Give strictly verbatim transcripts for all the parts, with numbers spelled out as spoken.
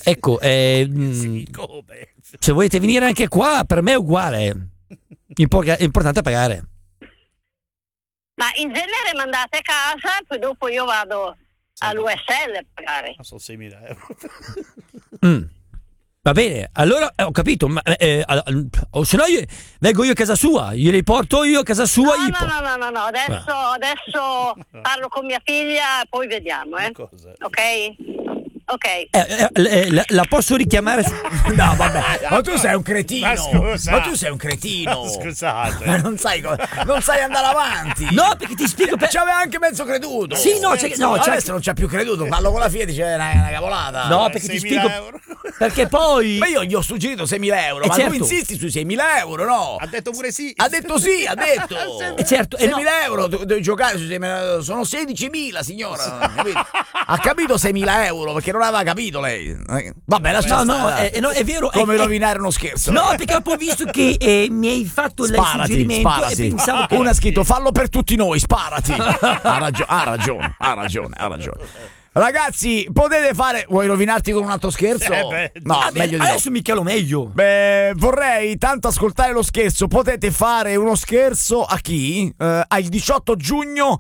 ecco, eh, sì, come? Se volete venire anche qua, per me è uguale. Impor- è importante pagare. Ma in genere mandate a casa, poi dopo io vado all'U S L a pagare. Ma sono seimila euro. Mm. Va bene, allora eh, ho capito, ma eh, eh, o se no io vengo io a casa sua, glieli porto io a casa sua. No, Ipo. no, no, no, no, adesso, Ah. adesso parlo con mia figlia, poi vediamo, eh. Ok? Ok. Eh, eh, eh, la, la posso richiamare? Su... No, vabbè, ma tu sei un cretino. Ma scusa. Ma tu sei un cretino. Ma scusate. Ma non sai co- non sai andare avanti. No, perché ti spiego per... Ci aveva anche mezzo creduto. Sì, no, c'è- no, c'è- adesso non c'ha più creduto. Parlo con la figlia e dice una, una cavolata. No, perché ti seimila spiego euro. perché poi Ma io gli ho suggerito seimila euro, Eh, ma certo. tu insisti sui seimila euro, no? Ha detto pure sì. Ha detto sì, ha detto. Eh, certo, eh, no. seimila euro, devo, devo giocare su seimila euro. Sono sedicimila, signora. Capito? Ha capito seimila euro perché non aveva capito lei. Vabbè, lascia no, no, stare. eh, no, è vero. Come eh, rovinare uno scherzo. No, perché ho visto che eh, mi hai fatto il Sparati, suggerimento sparati. e pensavo che Uno ha scritto fallo per tutti noi, sparati. Ha, ragio- ha ragione, ha ragione, ha ragione. Ragazzi, potete fare. Vuoi rovinarti con un altro scherzo? Eh beh, no, Vabbè, meglio di no. adesso mi calo meglio. Beh, vorrei tanto ascoltare lo scherzo. Potete fare uno scherzo a chi? Eh, al diciotto giugno.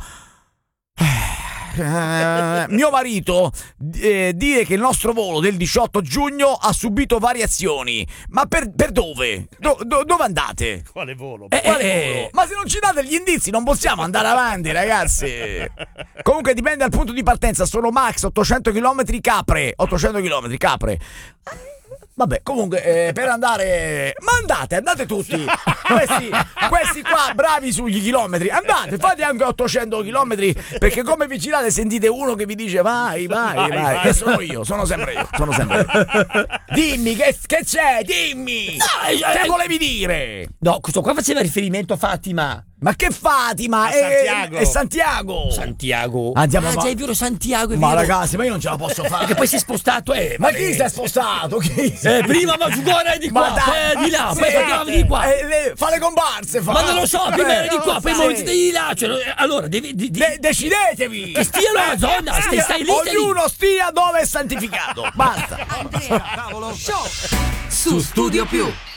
Eh, mio marito eh, dire che il nostro volo del diciotto giugno ha subito variazioni. Ma per, per dove? Do- do- dove andate? Quale volo? Eh, Quale eh, volo? Ma se non ci date gli indizi non possiamo andare avanti, ragazzi. Comunque dipende dal punto di partenza. Sono max ottocento chilometri Capre. ottocento chilometri Capre. Vabbè, comunque eh, per andare. Ma andate, andate tutti. Questi, questi qua bravi sugli chilometri. Andate, fate anche ottocento chilometri. Perché come vi girate sentite uno che vi dice vai, vai, vai. Vai, vai. Che sono io, sono sempre io. Sono sempre io. Dimmi che, che c'è, dimmi. No, eh, Che eh, volevi dire? No, questo qua faceva riferimento a Fatima. Ma che Fatima? A È Santiago. È Santiago. Santiago. Andiamo ah, avanti. già è vero Santiago, è Ma vero. ragazzi, ma io non ce la posso fare. Perché poi si è spostato, eh. Ma vabbè. chi si è spostato? Chi? Eh, prima ma giocare di qua, Ma poi dai, di là, sì, poi facciamo di qua. eh, le- fa le comparse, fa. Ma non lo so, prima Eh, era di qua, poi sì. voi di là. Cioè, eh, allora, devi. Di, di, De- decidetevi. che stiano alla zona, stai, stai lì, stai lì. Ognuno stia dove è santificato. Basta. Andrea Tavolo Show su Studio Più.